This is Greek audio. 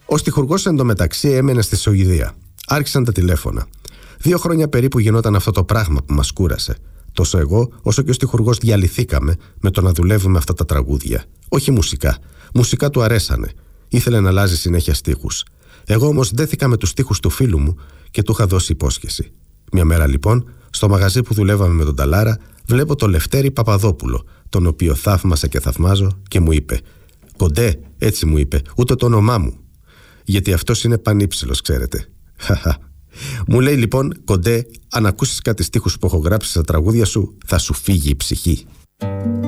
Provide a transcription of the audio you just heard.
Ο στιχουργός εντωμεταξύ έμενε στη Σουηδία. Άρχισαν τα τηλέφωνα. 2 χρόνια περίπου γινόταν αυτό το πράγμα που μας κούρασε. Τόσο εγώ, όσο και ο στιχουργός διαλυθήκαμε με το να δουλεύουμε αυτά τα τραγούδια. Όχι μουσικά. Μουσικά του αρέσανε. Ήθελε να αλλάζει συνέχεια στίχους. Εγώ όμως δέθηκα με τους στίχους του φίλου μου και του είχα δώσει υπόσχεση. Μια μέρα λοιπόν, στο μαγαζί που δουλεύαμε με τον Ταλάρα, βλέπω το Λευτέρη Παπαδόπουλο, τον οποίο θαύμασα και θαυμάζω, και μου είπε: «Κοντέ», έτσι μου είπε, ούτε το όνομά μου. Γιατί αυτός είναι πανύψηλος, ξέρετε. Μου λέει λοιπόν: «Κοντέ, αν ακούσεις κάτι στίχους που έχω γράψει στα τραγούδια σου, θα σου φύγει η ψυχή».